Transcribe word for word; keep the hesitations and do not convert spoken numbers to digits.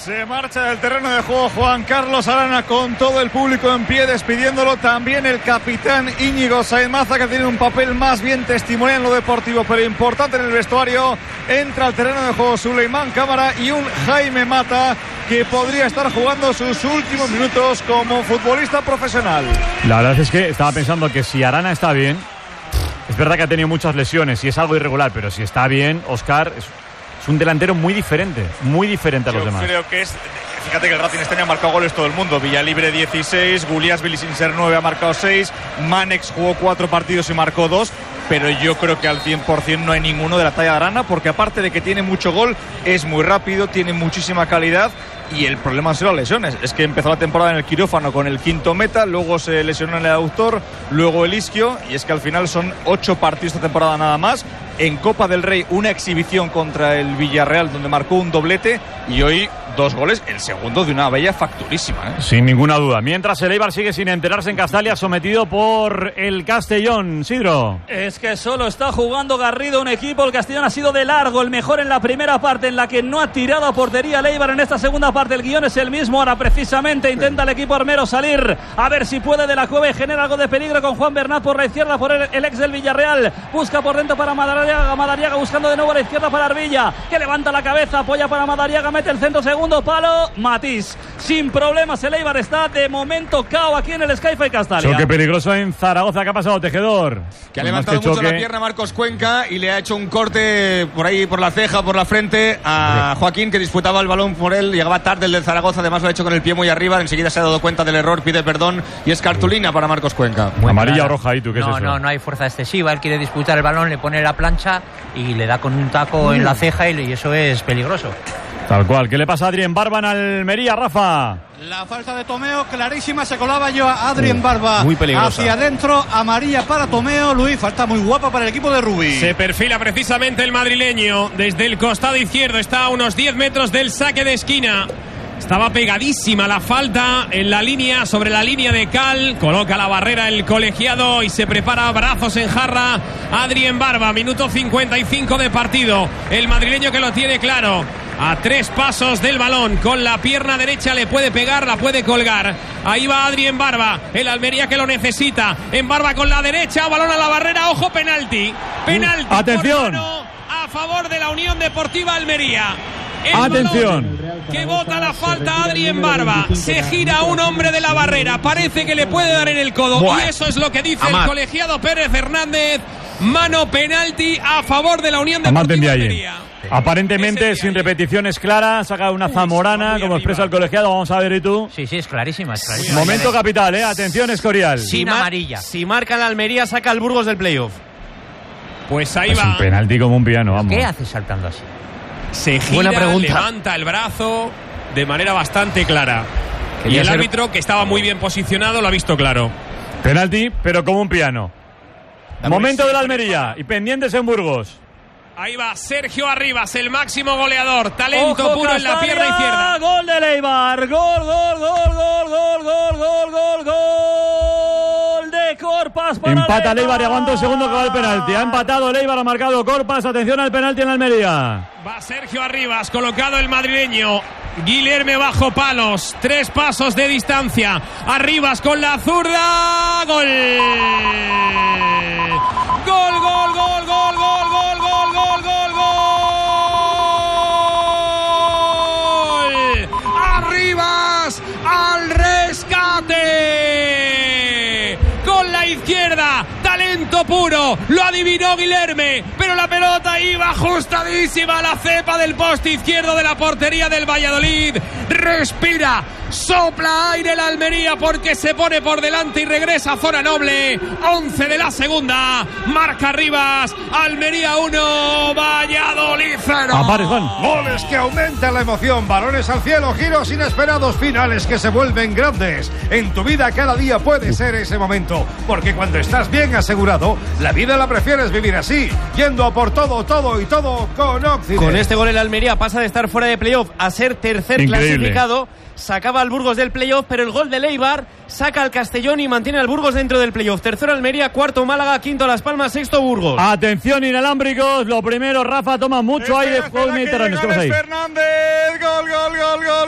Se marcha del terreno de juego Juan Carlos Arana con todo el público en pie despidiéndolo. También el capitán Íñigo Sainz Mazza, que tiene un papel más bien testimonial en lo deportivo pero importante en el vestuario. Entra al terreno de juego Suleimán Cámara y un Jaime Mata que podría estar jugando sus últimos minutos como futbolista profesional. La verdad es que estaba pensando que si Arana está bien, es verdad que ha tenido muchas lesiones y es algo irregular, pero si está bien, Óscar es un delantero muy diferente, muy diferente a los Yo demás. Creo que es, fíjate que el Racing este año ha marcado goles todo el mundo. Villalibre dieciséis, Guliasvili sin ser nueve ha marcado seis, Manex jugó cuatro partidos y marcó dos, pero yo creo que al cien por ciento no hay ninguno de la talla de Arana, porque aparte de que tiene mucho gol, es muy rápido, tiene muchísima calidad. Y el problema han sido las lesiones. Es que empezó la temporada en el quirófano con el quinto meta, luego se lesionó en el aductor, luego el isquio, y es que al final son ocho partidos esta temporada nada más. En Copa del Rey una exhibición contra el Villarreal donde marcó un doblete y hoy dos goles, el segundo de una bella facturísima, ¿eh? Sin ninguna duda. Mientras el Eibar sigue sin enterarse en Castalia, sometido por el Castellón. Sidro. Es que solo está jugando Garrido, un equipo. El Castellón ha sido de largo el mejor en la primera parte, en la que no ha tirado a portería el Eibar. En esta segunda parte el guión es el mismo. Ahora precisamente intenta el equipo armero salir a ver si puede de la cueva y genera algo de peligro con Juan Bernat por la izquierda, por el, el ex del Villarreal. Busca por dentro para Madariaga, Madariaga buscando de nuevo a la izquierda para Arvilla, que levanta la cabeza, apoya para Madariaga, mete el centro, segundo palo, Matís. Sin problemas el Eibar está de momento cao aquí en el Skyfy Castalia. Choque peligroso en Zaragoza. ¿Qué ha pasado, Tejedor? Que ha levantado mucho la pierna Marcos Cuenca y le ha hecho un corte por ahí, por la ceja, por la frente a Joaquín, que disputaba el balón por él. Llegaba tarde el del Zaragoza, además lo ha hecho con el pie muy arriba. Enseguida se ha dado cuenta del error, pide perdón y es cartulina para Marcos Cuenca. Muy amarilla o roja, ¿y tú qué no, es eso? No, no hay fuerza excesiva. Él quiere disputar el balón, le pone la plancha y le da con un taco mm. en la ceja y eso es peligroso. Tal cual. ¿Qué le pasa a Adrien Barba en Almería, Rafa? La falta de Tomeo, clarísima, se colaba yo a Adrien Barba. Muy peligrosa. Hacia adentro, amarilla para Tomeo. Luis, falta muy guapa para el equipo de Rubí. Se perfila precisamente el madrileño desde el costado izquierdo. Está a unos diez metros del saque de esquina. Estaba pegadísima la falta en la línea, sobre la línea de cal. Coloca la barrera el colegiado y se prepara, brazos en jarra, Adrien Barba. Minuto cincuenta y cinco de partido. El madrileño que lo tiene claro. A tres pasos del balón, con la pierna derecha le puede pegar, la puede colgar. Ahí va Adrien Barba, el Almería que lo necesita. En Barba con la derecha, balón a la barrera, ojo, penalti. Penalti. Uh, atención. A favor de la Unión Deportiva Almería. El Atención. Que bota la falta Adrien Barba. Se gira un hombre de la barrera. Parece que le puede dar en el codo. Buah. Y eso es lo que dice Amar. El colegiado Pérez Hernández. Mano penalti a favor de la Unión Deportiva Almería. Aparentemente sin repeticiones claras, saca una zamorana, como expresa el colegiado. Vamos a ver, ¿y tú? Sí, sí, es clarísima, es clarísima. Momento capital, ¿eh? Atención, Escorial. Sin amarilla. Si marca la Almería, saca el Burgos del playoff. Pues ahí es va. Un penalti como un piano, vamos. ¿Qué hace saltando así? Se gira, levanta el brazo de manera bastante clara. Y el ser... árbitro, que estaba muy bien posicionado, lo ha visto claro. Penalti, pero como un piano. Dame Momento de la Almería y pendientes en Burgos. Ahí va Sergio Arribas, el máximo goleador. Talento Ojo, puro Castalia, en la pierna izquierda. Gol del Eibar. Gol, gol, gol, gol, gol, gol, gol, gol, gol de Corpas para Empata el Eibar y aguanta un segundo que va el penalti. Ha empatado el Eibar, ha marcado Corpas. Atención al penalti en Almería. Va Sergio Arribas, colocado el madrileño. Guilherme bajo palos, tres pasos de distancia. Arribas con la zurda. Gol. Gol, gol, gol, gol, gol, gol, gol, gol, gol, gol. Arribas al rescate. Con la izquierda, talento puro, lo adivinó Guilherme, pero la pelota iba ajustadísima a la cepa del poste izquierdo de la portería del Valladolid. Respira, sopla aire la Almería porque se pone por delante y regresa a zona noble. once de la segunda, marca Rivas, Almería uno, Valladolid cero. Goles que aumentan la emoción, balones al cielo, giros inesperados, finales que se vuelven grandes. En tu vida cada día puede ser ese momento, porque cuando estás bien asegurado, la vida la prefieres vivir así, yendo a por todo, todo y todo con Occident. Con este gol el Almería pasa de estar fuera de playoff a ser tercer Increíble. clasificado. Sacaba al Burgos del playoff, pero el gol de Eibar saca al Castellón y mantiene al Burgos dentro del playoff. Tercero Almería, cuarto Málaga, quinto Las Palmas, sexto Burgos. Atención inalámbricos, lo primero, Rafa toma mucho aire, juego Mediterráneo. Fernández, gol, gol, gol, gol.